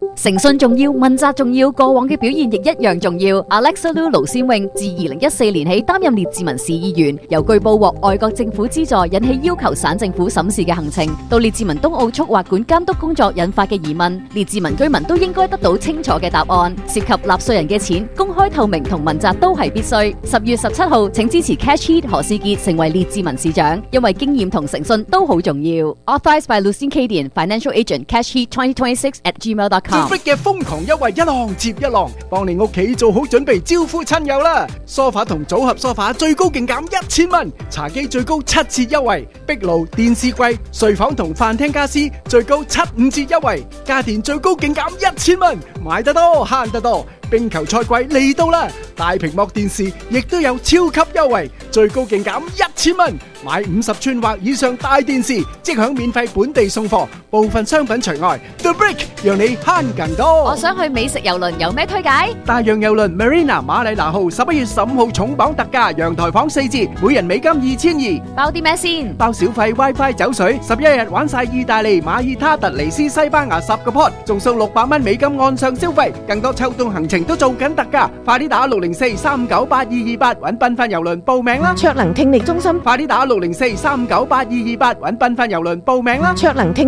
誠信重要，問責重要，過往嘅表現亦一樣重要。Alexa Liu 盧先穎自2014年起擔任列治文市議員，由據報獲外國政府資助，引起要求省政府審視嘅行程，到列治文東奧速劃管監督工作引發嘅疑問，列治文居民都應該得到清楚嘅答案。涉及納稅人嘅錢，公開透明同問責都係必須。10月17號，請支持 Cash Heat 何仕傑成為列治文市長，因為經驗同誠信都好重要。Authorized by Lucien Cadian, Financial Agent, Cash Heat 2026@gmail.com。 Brick 嘅瘋狂優惠一浪接一浪，幫你屋企做好準備招呼親友啦！梳化同組合梳化最高勁減1000蚊，茶几最高7折優惠，壁爐、電視櫃、睡房同飯廳家私最高75折優惠，家電最高勁減1000蚊，買得多慳得多。冰球賽季嚟到啦，大屏幕電視亦都有超級優惠，最高勁減1000蚊，買50寸或以上大電視即享免費本地送貨，部分商品除外。The Brick 讓你慳更多。 我想去美食郵輪，有咩推介？ 大洋郵輪 Marina 馬里拿號11月15號重磅特價，陽台房4折，每人美金2200， 包啲咩先？ 包小費、WiFi、酒水，11日玩晒意大利、馬爾他、突尼斯、西班牙10個 pot，仲送600蚊美金岸上消費，更多秋冬行程都做緊特價，快啲打604-398-228揾繽紛郵輪報名啦！ 卓能聽力中心， 快啲打604-398-228揾繽紛郵輪報名啦！ 卓能聽